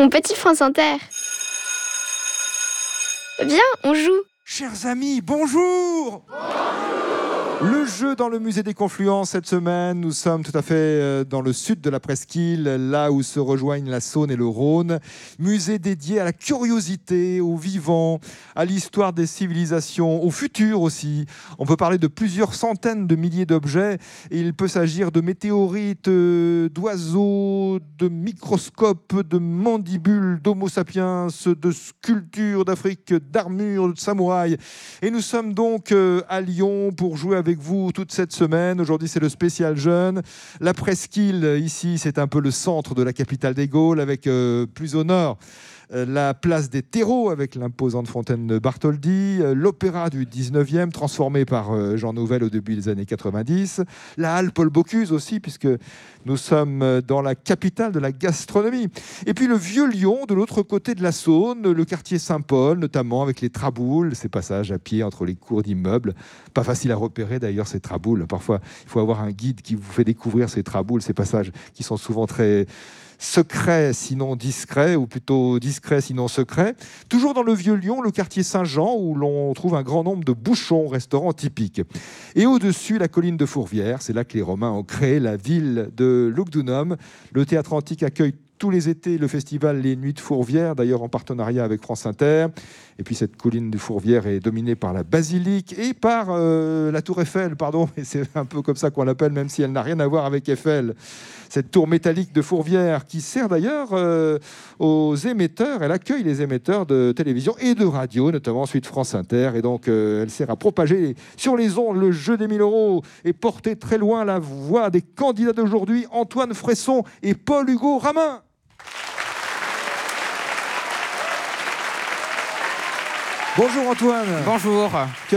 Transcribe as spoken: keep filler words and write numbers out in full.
mon petit France Inter. Viens, on joue. Chers amis, bonjour. Le jeu dans le musée des Confluences cette semaine, nous sommes tout à fait dans le sud de la presqu'île, là où se rejoignent la Saône et le Rhône. Musée dédié à la curiosité, au vivant, à l'histoire des civilisations, au futur aussi. On peut parler de plusieurs centaines de milliers d'objets et il peut s'agir de météorites, d'oiseaux, de microscopes, de mandibules, d'homo sapiens, de sculptures d'Afrique, d'armures, de samouraïs. Et nous sommes donc à Lyon pour jouer avec vous toute cette semaine. Aujourd'hui, c'est le spécial jeune. La presqu'île, ici, c'est un peu le centre de la capitale des Gaules, avec euh, plus au nord la place des terreaux avec l'imposante fontaine de Bartholdi, l'opéra du dix-neuvième transformé par Jean Nouvel au début des années quatre-vingt-dix, la halle Paul Bocuse aussi puisque nous sommes dans la capitale de la gastronomie. Et puis le vieux Lyon de l'autre côté de la Saône, le quartier Saint-Paul notamment avec les traboules, ces passages à pied entre les cours d'immeubles. Pas facile à repérer d'ailleurs ces traboules. Parfois il faut avoir un guide qui vous fait découvrir ces traboules, ces passages qui sont souvent très secret sinon discret, ou plutôt discret sinon secret. Toujours dans le vieux Lyon, le quartier Saint-Jean, où l'on trouve un grand nombre de bouchons, restaurants typiques. Et au-dessus, la colline de Fourvière, c'est là que les Romains ont créé la ville de Lugdunum. Le théâtre antique accueille tous les étés le festival Les Nuits de Fourvière, d'ailleurs en partenariat avec France Inter. Et puis cette colline de Fourvière est dominée par la basilique et par euh, la tour Eiffel, pardon, et c'est un peu comme ça qu'on l'appelle, même si elle n'a rien à voir avec Eiffel. Cette tour métallique de Fourvière qui sert d'ailleurs euh, aux émetteurs, elle accueille les émetteurs de télévision et de radio, notamment ensuite France Inter, et donc euh, elle sert à propager sur les ondes le jeu des mille euros et porter très loin la voix des candidats d'aujourd'hui, Antoine Fresson et Paul-Hugo Ramin. Bonjour Antoine. Bonjour.